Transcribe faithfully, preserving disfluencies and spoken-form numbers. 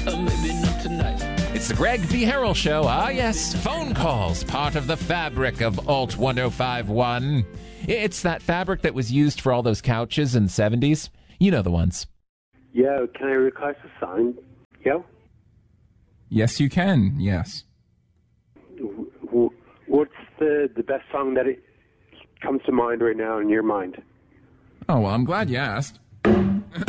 Uh, maybe not tonight. It's the Greg V. Harrell Show. Ah, yes, phone calls, part of the fabric of Alt ten fifty-one. It's that fabric that was used for all those couches in the seventies. You know the ones. Yeah, can I request a sign? Yeah? Yes, you can, yes. What's the, the best song that it comes to mind right now in your mind? Oh, well, I'm glad you asked.